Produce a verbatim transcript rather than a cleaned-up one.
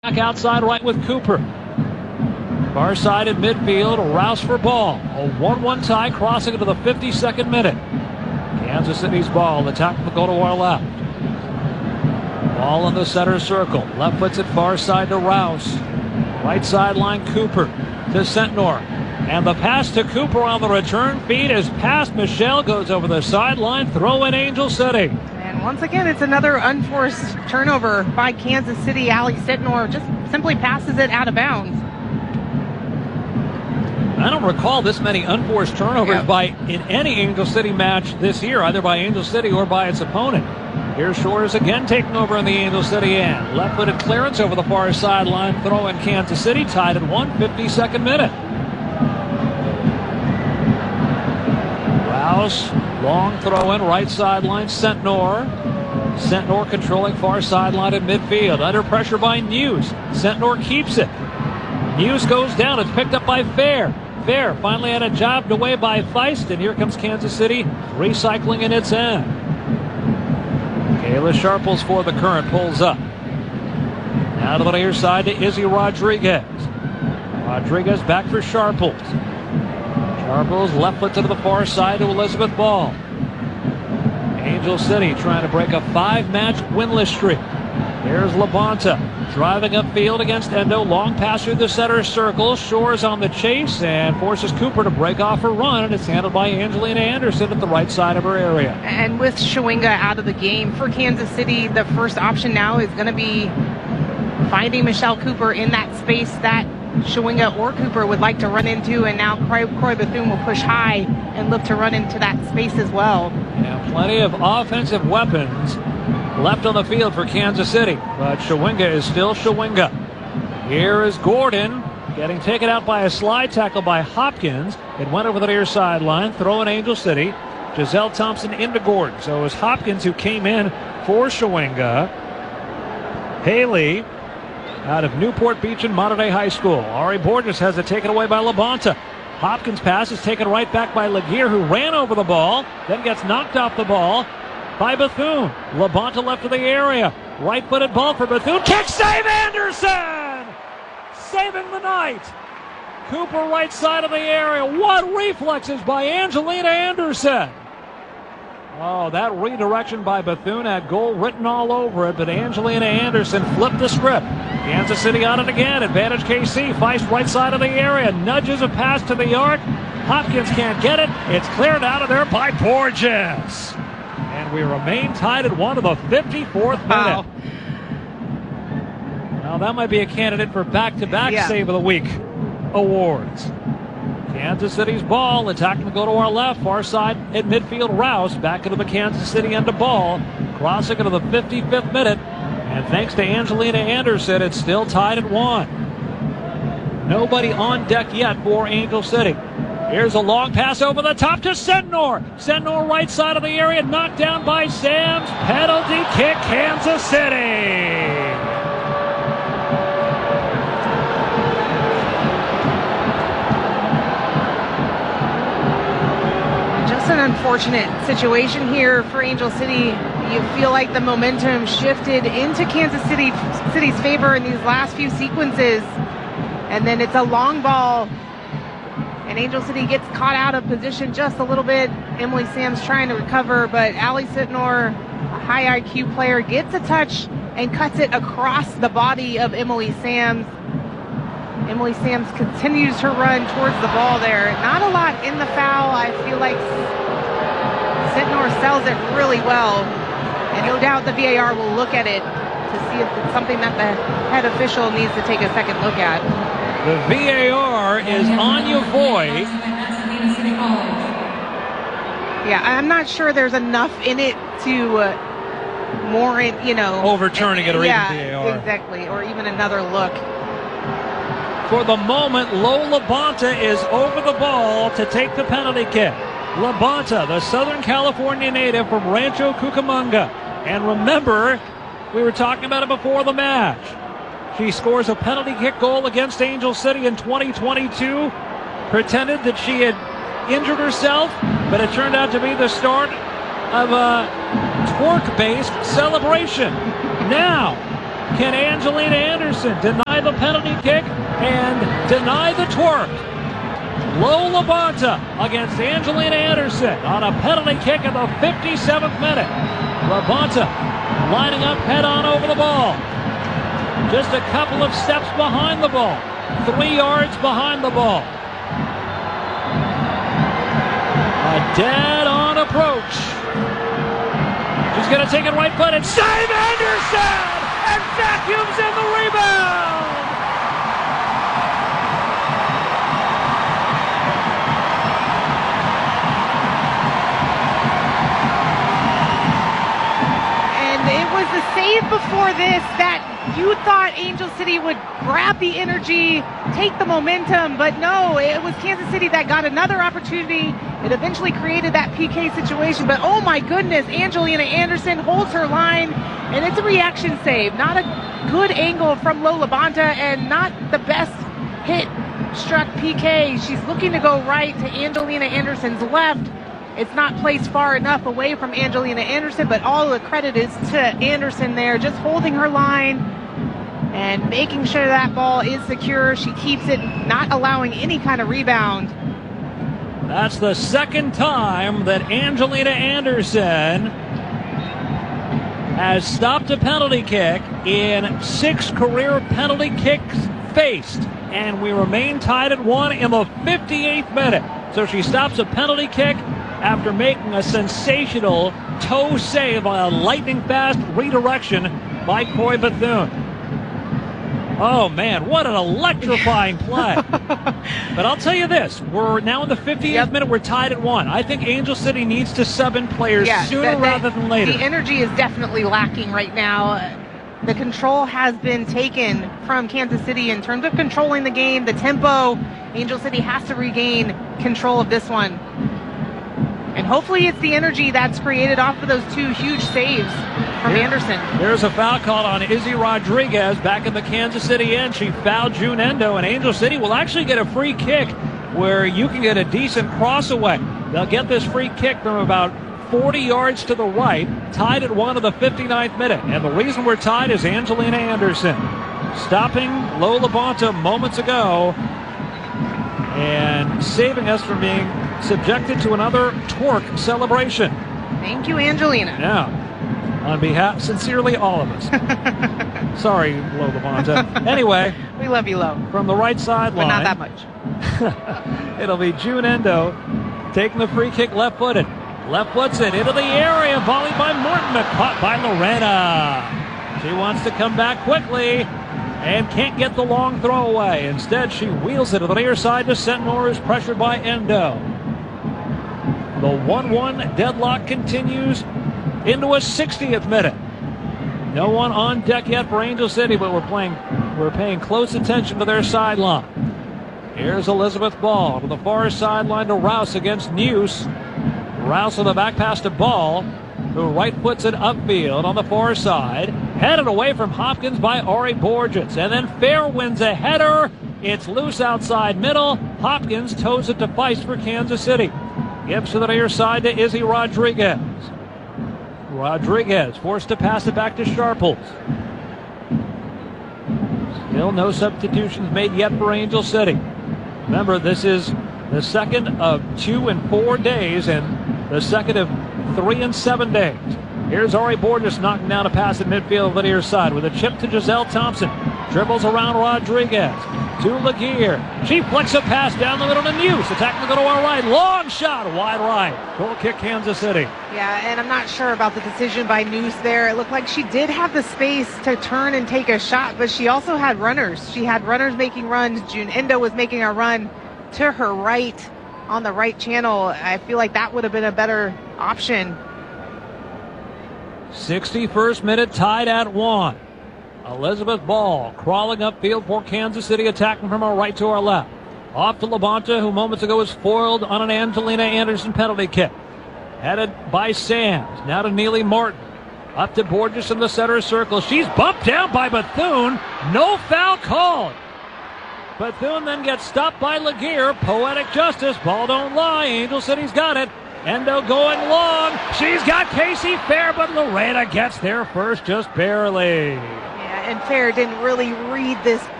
Back outside right with Cooper. Far side in midfield, Rouse for ball. A one one tie crossing into the fifty-second minute. Kansas City's ball. The tackle will go to our left. Ball in the center circle. Left foot's at far side to Rouse. Right sideline Cooper to Sentnor. And the pass to Cooper on the return feed is past Michelle. Goes over the sideline. Throw in Angel City. And once again, it's another unforced turnover by Kansas City. Ali Sentnor just simply passes it out of bounds. I don't recall this many unforced turnovers yeah. by in any Angel City match this year, either by Angel City or by its opponent. Here's Shores again taking over in the Angel City end. Left-footed clearance over the far sideline. Throw in Kansas City, tied at one, fifty-second minute. Rouse, long throw in, right sideline, Sentnor. Sentnor controlling far sideline at midfield. Under pressure by News. Sentnor keeps it. News goes down. It's picked up by Fair. Fair finally had a job away by Feist, and here comes Kansas City recycling in its end. Kayla Sharples for the Current pulls up. Now to the near side to Izzy Rodriguez. Rodriguez back for Sharples. Sharples left foot to the far side to Elizabeth Ball. Angel City trying to break a five-match winless streak. Here's Labonta driving upfield against Endo. Long pass through the center circle. Shores on the chase and forces Cooper to break off her run. And it's handled by Angelina Anderson at the right side of her area. And with Shawinga out of the game for Kansas City, the first option now is going to be finding Michelle Cooper in that space that Shawinga or Cooper would like to run into. And now Croy, Croy Bethune will push high and look to run into that space as well. Yeah, plenty of offensive weapons left on the field for Kansas City, but Shawinga is still Shawinga. Here is Gordon getting taken out by a slide tackle by Hopkins. It went over the near sideline. Throw in Angel City. Giselle Thompson into Gordon. So it was Hopkins who came in for Shawinga. Haley out of Newport Beach and Monterey High School. Ari Borges has it taken away by Labonta. Hopkins' pass is taken right back by Laguerre, who ran over the ball, then gets knocked off the ball by Bethune. Labonta left of the area. Right-footed ball for Bethune. Kick save Anderson! Saving the night. Cooper right side of the area. What reflexes by Angelina Anderson. Oh, that redirection by Bethune had goal written all over it, but Angelina Anderson flipped the script. Kansas City on it again. Advantage K C. Feist right side of the area. Nudges a pass to the arc. Hopkins can't get it. It's cleared out of there by Borges. And we remain tied at one to the fifty-fourth minute. Wow. Now that might be a candidate for back-to-back yeah. Save of the Week awards. Kansas City's ball. Attacking to go to our left. Far side at midfield. Rouse back into the Kansas City end of ball. Crossing into the fifty-fifth minute. And thanks to Angelina Anderson, it's still tied at one. Nobody on deck yet for Angel City. Here's a long pass over the top to Sentnor. Sentnor right side of the area, knocked down by Sams. Penalty kick, Kansas City. Just an unfortunate situation here for Angel City. You feel like the momentum shifted into Kansas City City's favor in these last few sequences. And then it's a long ball. And Angel City gets caught out of position just a little bit. Emily Sams trying to recover, but Ali Sentnor, a high I Q player, gets a touch and cuts it across the body of Emily Sams. Emily Sams continues her run towards the ball there. Not a lot in the foul. I feel like Sentnor sells it really well. And no doubt the V A R will look at it to see if it's something that the head official needs to take a second look at. The V A R is on your voice. Yeah, I'm not sure there's enough in it to uh, warrant, you know, overturning it or yeah, even V A R. Exactly, or even another look. For the moment, Lola Labonta is over the ball to take the penalty kick. Labonta, the Southern California native from Rancho Cucamonga. And remember, we were talking about it before the match. She scores a penalty kick goal against Angel City in twenty twenty-two. Pretended that she had injured herself, but it turned out to be the start of a twerk-based celebration. Now, Can Angelina Anderson deny the penalty kick and deny the twerk? Lo LaBonta against Angelina Anderson on a penalty kick in the fifty-seventh minute. LaBonta lining up head on over the ball. Just a couple of steps behind the ball. Three yards behind the ball. A dead-on approach. She's going to take it right foot and save Anderson! And vacuums in the rebound! And it was the save before this that you thought Angel City would grab the energy, take the momentum, but no, it was Kansas City that got another opportunity. It eventually created that P K situation, but oh my goodness, Angelina Anderson holds her line, and it's a reaction save. Not a good angle from Lo LaBonta, and not the best hit struck P K. She's looking to go right to Angelina Anderson's left. It's not placed far enough away from Angelina Anderson, but all the credit is to Anderson there, just holding her line and making sure that ball is secure. She keeps it, not allowing any kind of rebound. That's the second time that Angelina Anderson has stopped a penalty kick in six career penalty kicks faced. And we remain tied at one in the fifty-eighth minute. So she stops a penalty kick after making a sensational toe save on a lightning-fast redirection by Coy Bethune. Oh, man, what an electrifying play. But I'll tell you this. We're now in the fifty-eighth yep. minute. We're tied at one. I think Angel City needs to sub in players yeah, sooner the, the, rather than later. The energy is definitely lacking right now. The control has been taken from Kansas City in terms of controlling the game, the tempo. Angel City has to regain control of this one. And hopefully it's the energy that's created off of those two huge saves from Here, Anderson. There's a foul called on Izzy Rodriguez back in the Kansas City end. She fouled June Endo, and Angel City will actually get a free kick where you can get a decent cross away. They'll get this free kick from about forty yards to the right, tied at one of the fifty-ninth minute. And the reason we're tied is Angelina Anderson stopping Lo LaBonta moments ago and saving us from being subjected to another twerk celebration. Thank you, Angelina. Now, on behalf, sincerely, all of us. Sorry, Lo LaBonta. Anyway. We love you, Lo. From the right sideline. But not that much. It'll be June Endo taking the free kick left-footed. Left foots it into the area. Volleyed by Morton, but caught by Lorena. She wants to come back quickly and can't get the long throw away. Instead, she wheels it to the near side to Sentinor, who's pressured by Endo. The one one deadlock continues into a sixtieth minute. No one on deck yet for Angel City, but we're playing, we're paying close attention to their sideline. Here's Elizabeth Ball to the far sideline to Rouse against Neuse. Rouse on the back pass to Ball, who right foots it upfield on the far side. Headed away from Hopkins by Ari Borges. And then Fair wins a header. It's loose outside middle. Hopkins toes it to Feist for Kansas City. Gives to the near side to Izzy Rodriguez. Rodriguez forced to pass it back to Sharples. Still no substitutions made yet for Angel City. Remember, this is the second of two and four days and the second of three and seven days. Here's Ari Borges knocking down a pass at midfield of the near side with a chip to Giselle Thompson. Dribbles around Rodriguez to Laguerre. She flicks a pass down the middle to Neuse. Attacking the go to our right. Long shot, wide right. Goal kick, Kansas City. Yeah, and I'm not sure about the decision by Neuse there. It looked like she did have the space to turn and take a shot, but she also had runners. She had runners making runs. June Endo was making a run to her right on the right channel. I feel like that would have been a better option. sixty-first minute, tied at one. Elizabeth Ball crawling upfield for Kansas City, attacking from our right to our left. Off to LaBonta, who moments ago was foiled on an Angelina Anderson penalty kick. Headed by Sands. Now to Neely Martin. Up to Borges in the center circle. She's bumped down by Bethune. No foul called. Bethune then gets stopped by Laguerre. Poetic justice. Ball don't lie. Angel City's got it. Endo going long. She's got Casey Fair, but Lorena gets there first, just barely. Yeah, and Fair didn't really read this